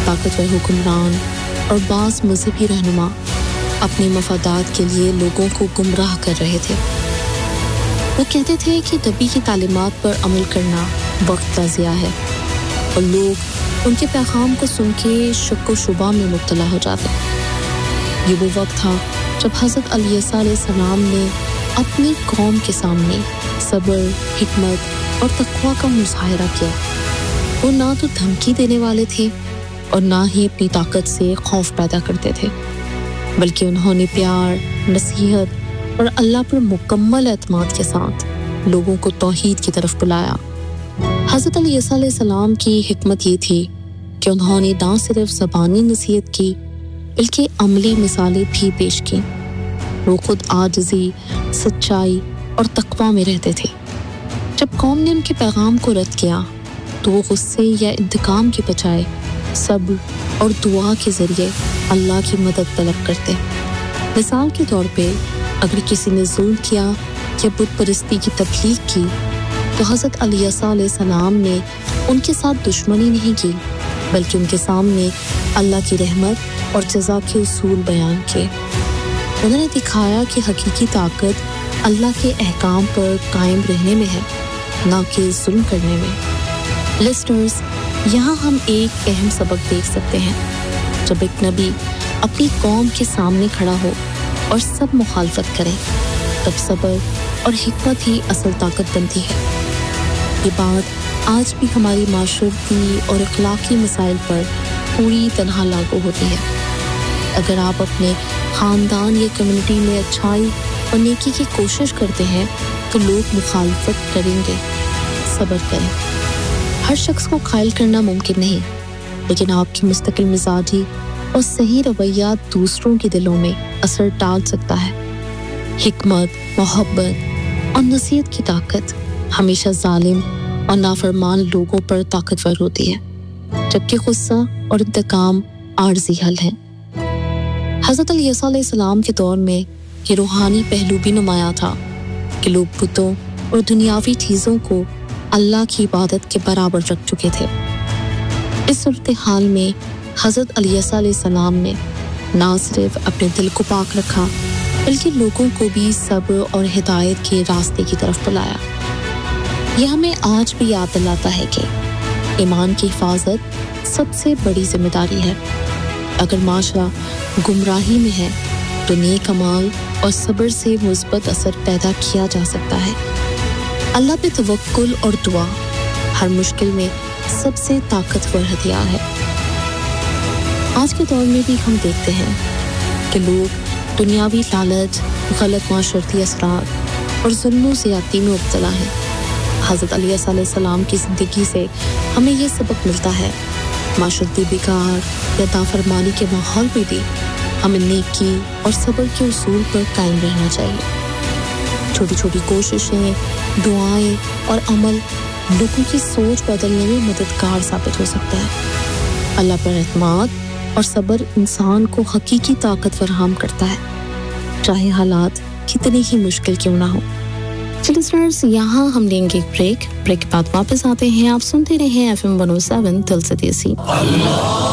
طاقتور حکمران اور بعض مذہبی رہنما اپنے مفادات کے لیے لوگوں کو گمراہ کر رہے تھے۔ وہ کہتے تھے کہ نبی کی تعلیمات پر عمل کرنا وقت کا ضیاع ہے، اور لوگ ان کے پیغام کو سن کے شک و شبہ میں مبتلا ہو جاتے۔ یہ وہ وقت تھا جب حضرت علیہ السلام نے اپنی قوم کے سامنے صبر، حکمت اور تقوی کا مظاہرہ کیا۔ وہ نہ تو دھمکی دینے والے تھے اور نہ ہی اپنی طاقت سے خوف پیدا کرتے تھے، بلکہ انہوں نے پیار، نصیحت اور اللہ پر مکمل اعتماد کے ساتھ لوگوں کو توحید کی طرف بلایا۔ حضرت علیہ السلام کی حکمت یہ تھی کہ انہوں نے نہ صرف زبانی نصیحت کی بلکہ عملی مثالیں بھی پیش کی۔ وہ خود عاجزی، سچائی اور تقوی میں رہتے تھے۔ جب قوم نے ان کے پیغام کو رد کیا تو وہ غصے یا انتقام کے بجائے صبر اور دعا کے ذریعے اللہ کی مدد طلب کرتے۔ مثال کے طور پہ اگر کسی نے ظلم کیا یا بت پرستی کی تبلیغ کی تو حضرت علیہ السلام نے ان کے ساتھ دشمنی نہیں کی، بلکہ ان کے سامنے اللہ کی رحمت اور جزا کے اصول بیان کیے۔ انہوں نے دکھایا کہ حقیقی طاقت اللہ کے احکام پر قائم رہنے میں ہے، نہ کہ ظلم کرنے میں۔ لسنرز، یہاں ہم ایک اہم سبق دیکھ سکتے ہیں۔ جب ایک نبی اپنی قوم کے سامنے کھڑا ہو اور سب مخالفت کریں، تب صبر اور حکمت ہی اصل طاقت بنتی ہے۔ یہ بات آج بھی ہماری معاشرتی اور اخلاقی مسائل پر پوری طرح لاگو ہوتی ہے۔ اگر آپ اپنے خاندان یا کمیونٹی میں اچھائی اور نیکی کی کوشش کرتے ہیں تو لوگ مخالفت کریں گے۔ صبر کریں۔ ہر شخص کو قائل کرنا ممکن نہیں، لیکن آپ کی مستقل مزاجی اور صحیح رویات دوسروں کے دلوں میں اثر ڈال سکتا ہے۔ حکمت، محبت اور نصیحت کی طاقت ہمیشہ ظالم اور نافرمان لوگوں پر طاقتور ہوتی ہے، جبکہ غصہ اور انتقام عارضی حل ہیں۔ حضرت علیہ السلام کے دور میں یہ روحانی پہلو بھی نمایاں تھا کہ لوگ بتوں اور دنیاوی چیزوں کو اللہ کی عبادت کے برابر رکھ چکے تھے۔ اس صورتحال میں حضرت علیہ السلام نے نہ صرف اپنے دل کو پاک رکھا بلکہ لوگوں کو بھی صبر اور ہدایت کے راستے کی طرف بلایا۔ یہ ہمیں آج بھی یاد دلاتا ہے کہ ایمان کی حفاظت سب سے بڑی ذمہ داری ہے۔ اگر معاشرہ گمراہی میں ہے تو نیک اعمال اور صبر سے مثبت اثر پیدا کیا جا سکتا ہے۔ اللہ پہ توکل اور دعا ہر مشکل میں سب سے طاقتور ہتھیار ہے۔ آج کے دور میں بھی ہم دیکھتے ہیں کہ لوگ دنیاوی لالچ، غلط معاشرتی اثرات اور ظلم و زیادتی میں مبتلا ہیں۔ حضرت علیہ السلام کی زندگی سے ہمیں یہ سبق ملتا ہے، معاشرتی بگاڑ یا نافرمانی کے ماحول میں بھی ہمیں نیکی اور صبر کے اصول پر قائم رہنا چاہیے۔ چھوٹی چھوٹی کوششیں، دعائیں اور عمل لوگوں کی سوچ بدلنے میں مددگار ثابت ہو سکتا ہے۔ اللہ پر اعتماد اور صبر انسان کو حقیقی طاقت فراہم کرتا ہے، چاہے حالات کتنے ہی مشکل کیوں نہ ہو۔ چلیے لسنرز، یہاں ہم لیں گے ایک بریک کے بعد واپس آتے ہیں۔ آپ سنتے رہیں FM 107 دل سے دیسی۔